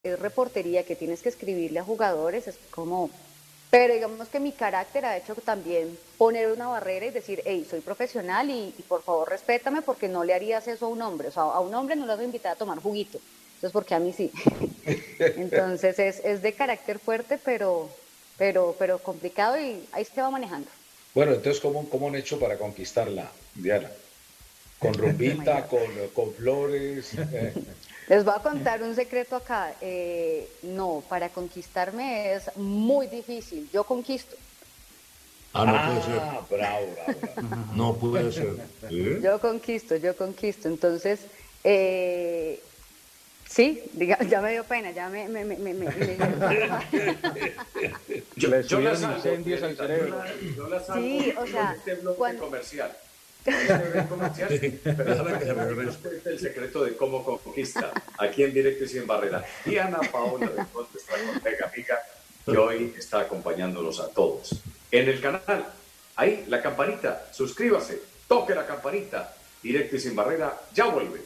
es reportería, que tienes que escribirle a jugadores, es como, pero digamos que mi carácter ha hecho también poner una barrera y decir, hey, soy profesional y por favor respétame porque no le harías eso a un hombre, o sea, a un hombre no lo vas a invitar a tomar juguito, entonces porque a mí sí. Entonces es de carácter fuerte, pero complicado y ahí se va manejando. Bueno, entonces, ¿cómo han hecho para conquistarla, Diana? ¿Con Oh my rumbita, God. con flores? Les voy a contar un secreto acá. No, para conquistarme es muy difícil. Yo conquisto. Ah, no puede ser. Ah, bravo, bravo, bravo. No puede ser. ¿Eh? Yo conquisto, yo conquisto. Entonces, eh, sí, ya me dio pena, ya me hicieron sentir mal. Le Yo la subieron salvo, incendios al Dianita, yo cerebro. la, yo la salvo Sí, o con sea, este bloque cuando, comercial. Con este bloque comercial, pero Déjala que se imagínate que nos refresque. cuente el secreto de cómo conquista, aquí en directo y sin barrera. Diana Paola Rincón, nuestra colega amiga, que hoy está acompañándonos a todos. En el canal, ahí, la campanita, suscríbase, toque la campanita, directo y sin barrera, ya vuelve.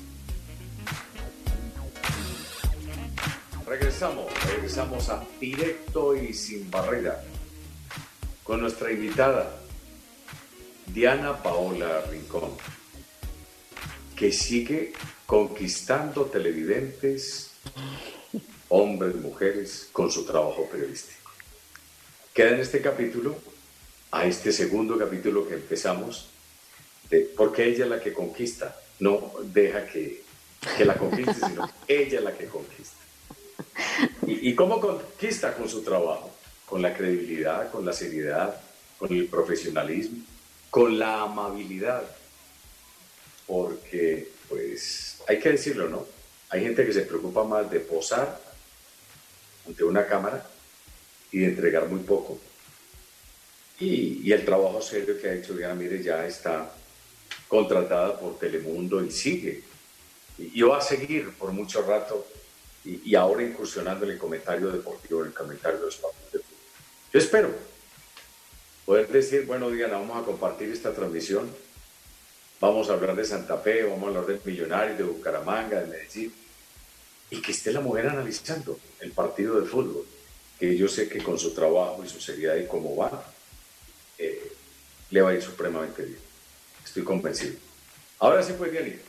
Regresamos a directo y sin barrera con nuestra invitada, Diana Paola Rincón, que sigue conquistando televidentes, hombres, mujeres, con su trabajo periodístico. Queda en este capítulo, a este segundo capítulo que empezamos, de porque ella es la que conquista, no deja que la conquiste, sino ella es la que conquista. ¿Y cómo conquista? Con su trabajo, con la credibilidad, con la seriedad, con el profesionalismo, con la amabilidad, porque, pues, hay que decirlo, ¿no? Hay gente que se preocupa más de posar ante una cámara y de entregar muy poco. Y el trabajo serio que ha hecho Diana, mire, ya está contratada por Telemundo y sigue. Y va a seguir por mucho rato y ahora incursionando en el comentario deportivo, en el comentario de los partidos de fútbol. Yo espero poder decir, bueno, Diana, vamos a compartir esta transmisión, vamos a hablar de Santa Fe, vamos a hablar de Millonarios, de Bucaramanga, de Medellín, y que esté la mujer analizando el partido de fútbol, que yo sé que con su trabajo y su seriedad y cómo va, le va a ir supremamente bien. Estoy convencido. Ahora sí, pues, Dianita.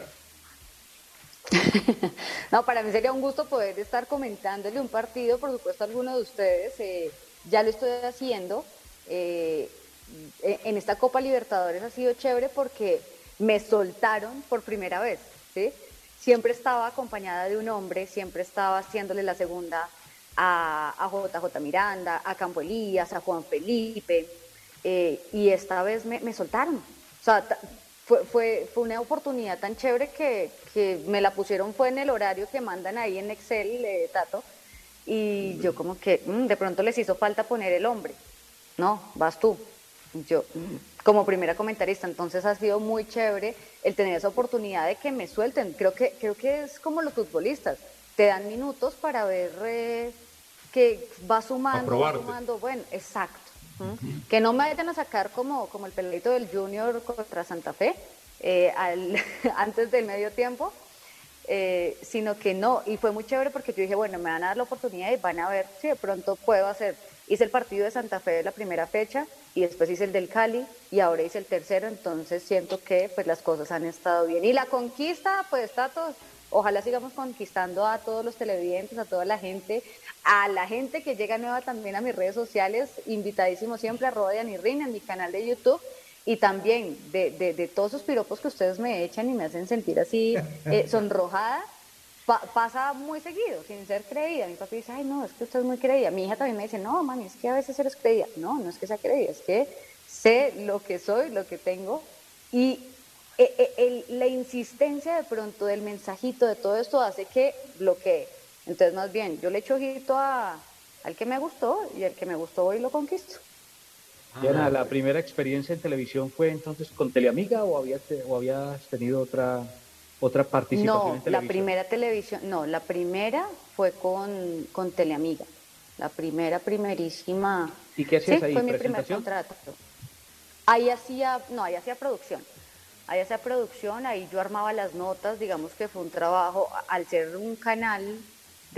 no, para mí sería un gusto poder estar comentándole un partido, por supuesto, a alguno de ustedes. Ya lo estoy haciendo. eh, en esta Copa Libertadores ha sido chévere porque me soltaron por primera vez, ¿sí? Siempre estaba acompañada de un hombre, siempre estaba haciéndole la segunda a JJ Miranda, a Campo Elías, a Juan Felipe, y esta vez me soltaron. O sea, fue una oportunidad tan chévere que me la pusieron fue en el horario que mandan ahí en Excel, Tato, y yo como que de pronto les hizo falta poner el hombre. No, vas tú. Yo, como primera comentarista, entonces ha sido muy chévere el tener esa oportunidad de que me suelten. Creo que es como los futbolistas, te dan minutos para ver que A va probarte. sumando, bueno, exacto. Que no me vayan a sacar como el peladito del Junior contra Santa Fe antes del medio tiempo, sino que no, y fue muy chévere porque yo dije, bueno, me van a dar la oportunidad y van a ver si de pronto puedo hacer. Hice el partido de Santa Fe de la primera fecha y después hice el del Cali y ahora hice el tercero, entonces siento que pues las cosas han estado bien. Y la conquista, pues está todo, ojalá sigamos conquistando a todos los televidentes, a la gente que llega nueva también a mis redes sociales, invitadísimo siempre a Rodian y Rin en mi canal de YouTube y también de todos esos piropos que ustedes me echan y me hacen sentir así sonrojada, pasa muy seguido, sin ser creída. Mi papá dice, ay, no, es que usted es muy creída. Mi hija también me dice, no, mami, es que a veces eres creída. No, no es que sea creída, es que sé lo que soy, lo que tengo. Y la insistencia de pronto del mensajito, de todo esto, hace que bloquee. Entonces, más bien, yo le echo ojito al que me gustó y el que me gustó hoy lo conquisto. Diana, ¿la primera experiencia en televisión fue entonces con Teleamiga o habías tenido otra participación en No, la televisión? primera televisión, no, la primera fue con Teleamiga. La primera, primerísima. ¿Y qué Sí, hacías ahí? fue mi primer ¿Presentación? contrato. Ahí hacía, no, ahí hacía producción. Ahí hacía producción, ahí yo armaba las notas, digamos que fue un trabajo, al ser un canal